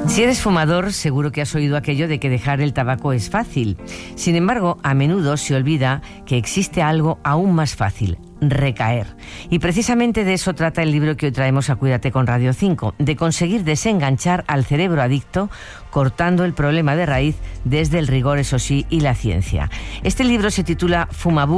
Si eres fumador, seguro que has oído aquello de que dejar el tabaco es fácil. Sin embargo, a menudo se olvida que existe algo aún más fácil: recaer. Y precisamente de eso trata el libro que hoy traemos a Cuídate con Radio 5, de conseguir desenganchar al cerebro adicto, cortando el problema de raíz desde el rigor, eso sí, y la ciencia. Este libro se titula Fumabú